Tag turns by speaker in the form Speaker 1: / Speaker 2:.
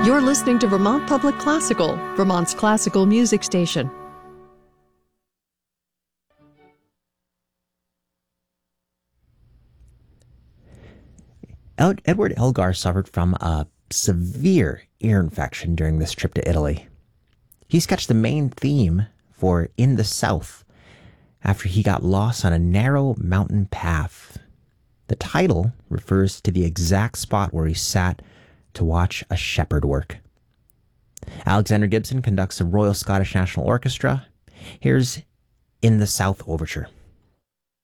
Speaker 1: You're listening to Vermont Public Classical, Vermont's classical music station.
Speaker 2: Edward Elgar suffered from a severe ear infection during this trip to Italy. He sketched the main theme for In the South after he got lost on a narrow mountain path. The title refers to the exact spot where he sat to watch a shepherd work. Alexander Gibson conducts the Royal Scottish National Orchestra. Here's In the South Overture.